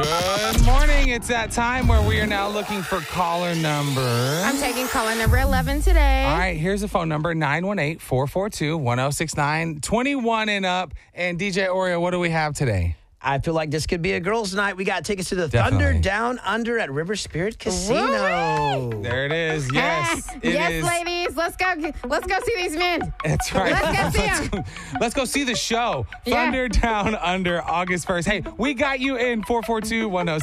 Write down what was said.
Good morning. It's that time where we are now looking for caller number. I'm taking caller number 11 today. All right, here's the phone number, 918-442-1069, 21 and up. And DJ Oreo, what do we have today? I feel like this could be a girls' night. We got tickets to the Definitely. Thunder Down Under at River Spirit Casino. There it is. Yes, it yes, is. ladies. Let's go see these men. That's right. Let's go see 'em. Let's go see the show. Yeah. Thunder Down Under, August 1st. Hey, we got you in 442-1069.